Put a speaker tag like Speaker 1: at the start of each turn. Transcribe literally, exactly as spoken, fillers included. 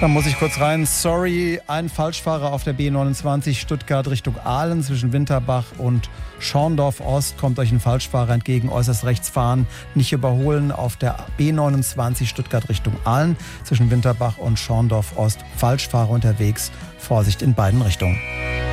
Speaker 1: Da muss ich kurz rein. Sorry, ein Falschfahrer auf der B neunundzwanzig Stuttgart Richtung Aalen zwischen Winterbach und Schorndorf Ost. Kommt euch ein Falschfahrer entgegen, äußerst rechts fahren, nicht überholen. Auf der B neunundzwanzig Stuttgart Richtung Aalen zwischen Winterbach und Schorndorf Ost. Falschfahrer unterwegs, Vorsicht in beiden Richtungen.